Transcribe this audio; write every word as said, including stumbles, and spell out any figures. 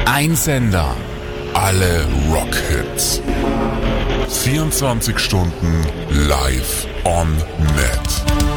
Ein Sender, alle Rockhits. vierundzwanzig Stunden live on net.